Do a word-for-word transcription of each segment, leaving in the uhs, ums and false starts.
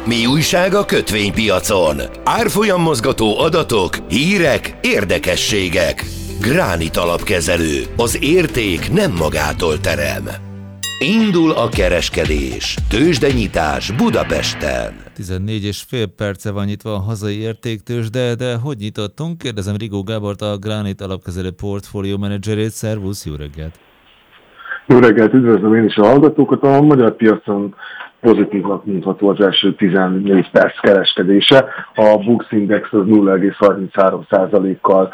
Mi újság a kötvénypiacon? Árfolyammozgató adatok, hírek, érdekességek. Gránit Alapkezelő. Az érték nem magától terem. Indul a kereskedés. Tőzsdenyitás Budapesten. tizennégy és fél perce van nyitva a hazai értéktőzsde, de hogy nyitottunk? Kérdezem Rigó Gábort, a Gránit Alapkezelő portfólió menedzserét. Szervusz, jó reggelt! Jó reggelt, üdvözlöm én is a hallgatókat. A magyar piacon pozitívnak mondható az első tizennégy perc kereskedése. A Bux Index az nulla egész harminchárom százalékkal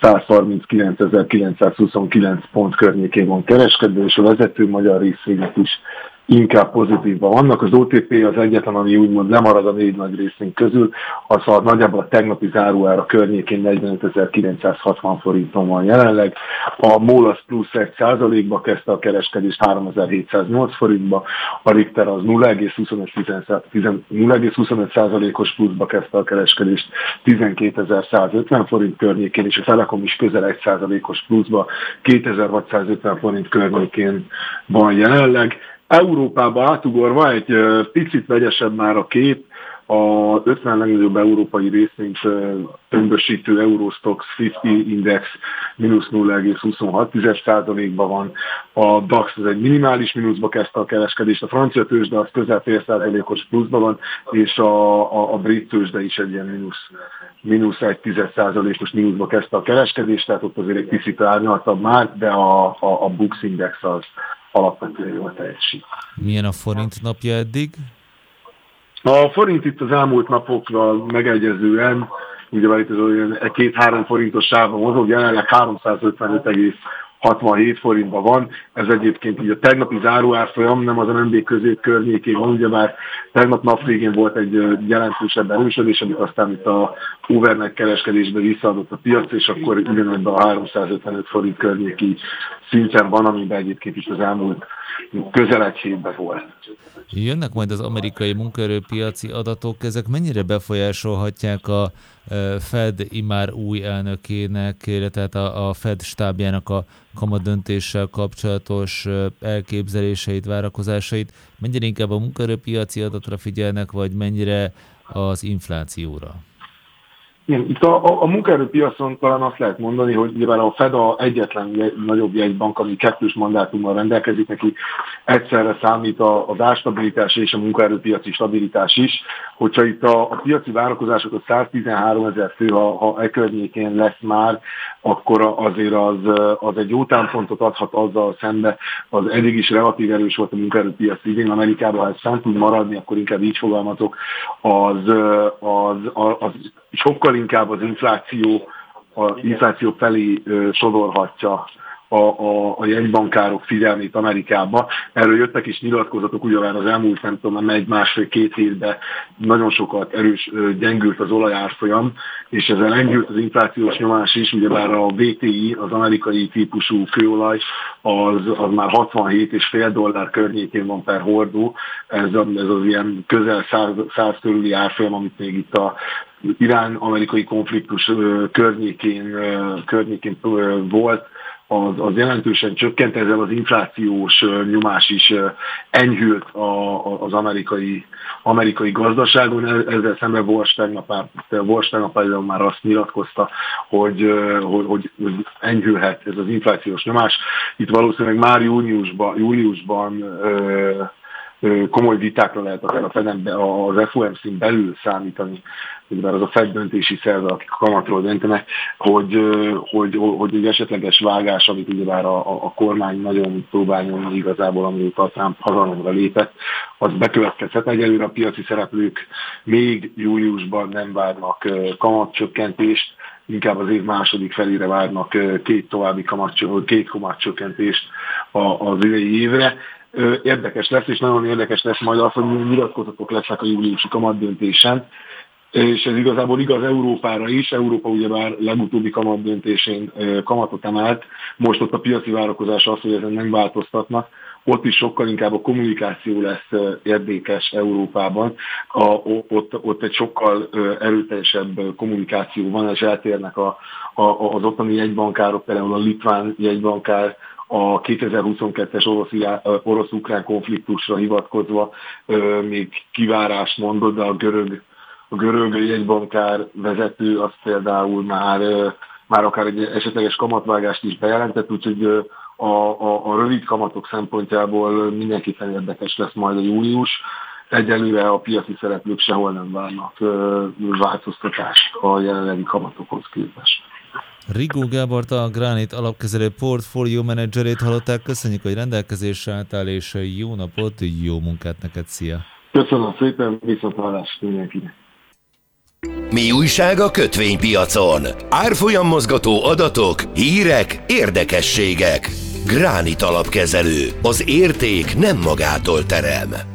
százharminckilencezer-kilencszázhuszonkilenc pont környékén van kereskedő, és a vezető magyar részvények is inkább pozitívban vannak. Az o té pé az egyetlen, ami úgymond lemarad a négy nagy részvény közül, az a nagyjából a tegnapi záróára környékén negyvenötezer-kilencszázhatvan forinton van jelenleg. A MOL az plusz egy százalékba kezdte a kereskedést háromezer-hétszáznyolc forintba, a Richter az nulla egész huszonöt százalékos pluszba kezdte a kereskedést tizenkétezer-százötven forint környékén, és a Telekom is közel egy százalékos pluszba kétezer-hatszázötven forint környékén van jelenleg. Európába átugorva egy picit vegyesebb már a kép, a ötven legnagyobb európai részvényt tömbösítő Eurostoxx ötven Index mínusz nulla egész huszonhat százalékban van, a DAX az egy minimális mínuszba kezdte a kereskedést, a francia tőzsde az közel fél százalékos pluszban van, és a, a, a brit tőzsde is egy ilyen mínusz, mínusz egy tized százalékos mínuszba kezdte a kereskedést, tehát ott azért egy picit árnyaltabb már, de a, a, a Bux Index az alapvetően jól teljesít. Milyen a forint napja eddig? A forint itt az elmúlt napokra megegyezően, ugye itt az olyan két-három forintos sávban mozog, jelenleg háromszázötvenöt egész hatvanhét forintban van, ez egyébként így a tegnapi záróárfolyam, nem az em en bé közép környékén van, ugyebár tegnap nap végén volt egy jelentősebb erősödés, amit aztán itt a overnight kereskedésben visszaadott a piac, és akkor ugyanebben a háromszázötvenöt forint környéki szinten van, amiben egyébként is az elmúlt közel egy hétben volt. Jönnek majd az amerikai munkaerőpiaci adatok, ezek mennyire befolyásolhatják a Fed immár új elnökének, illetve a Fed stábjának a kamatdöntéssel kapcsolatos elképzeléseit, várakozásait? Mennyire inkább a munkaerőpiaci adatra figyelnek, vagy mennyire az inflációra? Igen, itt a, a, a munkaerőpiacon talán azt lehet mondani, hogy nyilván a Fed a egyetlen jegy, nagyobb jegybank, ami kettős mandátummal rendelkezik, neki egyszerre számít a, az árstabilitás és a munkaerőpiaci stabilitás is. Hogyha itt a, a piaci várakozások a száztizenháromezer fő, ha, ha e környékén lesz már, akkor azért az, az egy jó támpontot adhat azzal szembe. Az eddig is relatív erős volt a munkaerőpiac idén Amerikában, ha ez fent tud maradni, akkor inkább így fogalmazok, az, az, az, az sokkal inkább az infláció, az infláció felé ö, sodorhatja a, a, a jegybankárok figyelmét Amerikába. Erről jöttek is nyilatkozatok, ugyebár az elmúlt, nem tudom, egy másfél-két évben nagyon sokat erős, ö, gyengült az olajárfolyam, és ezzel enyhült az inflációs nyomás is, ugyebár a vé té i, az amerikai típusú kőolaj, az, az már hatvanhét egész öt dollár környékén van per hordó, ez, ez az ilyen közel száz körüli árfolyam, amit még itt a Irán-amerikai konfliktus környékén, környékén volt, az, az jelentősen csökkent, ezzel az inflációs nyomás is enyhült az amerikai, amerikai gazdaságon, ezzel szemben Walsh tegnap már azt nyilatkozta, hogy, hogy, hogy enyhülhet ez az inflációs nyomás. Itt valószínűleg már júniusban, júliusban komoly vitákra lehet akár a Feden, az ef o em cén belül számítani, mert az a Fed döntési szerve, akik a kamatról döntenek, hogy, hogy, hogy egy esetleges vágás, amit ugyebár a, a, a kormány nagyon próbál nyomni igazából, amióta a Trump hatalomra lépett, az bekövetkezhet. Egyelőre a piaci szereplők még júliusban nem várnak kamatcsökkentést, inkább az év második felére várnak két további kamat, két kamatcsökkentést az idei évre. Érdekes lesz, és nagyon érdekes lesz majd az, hogy nyilatkozatok lesznek a júliusi kamatdöntésen, és ez igazából igaz Európára is. Európa ugyebár legutóbbi kamatdöntésén kamatot emelt, most ott a piaci várakozás az, hogy ezen nem változtatnak, ott is sokkal inkább a kommunikáció lesz érdekes Európában, a, ott, ott egy sokkal erőteljesebb kommunikáció van, és eltérnek a, a, az ottani jegybankárok, például a litván jegybankár, a kétezer-huszonkettes orosz-ukrán konfliktusra hivatkozva még kivárást mondott, de a görög, a görög jegybankár vezető az például már, már akár egy esetleges kamatvágást is bejelentett, úgyhogy a, a, a rövid kamatok szempontjából mindenképpen érdekes lesz majd a július. Egyelőre a piaci szereplők sehol nem várnak változtatást a jelenlegi kamatokhoz képest. Rigó Gábort, a Granite alapkezelő portfólió menedzserét hallották. Köszönjük, hogy rendelkezésre álltál, és jó napot, jó munkát neked, szia! Köszönöm szépen, viszontlátásra mindenkinek! Mi újság a kötvénypiacon? Árfolyammozgató adatok, hírek, érdekességek. Granite alapkezelő. Az érték nem magától terem.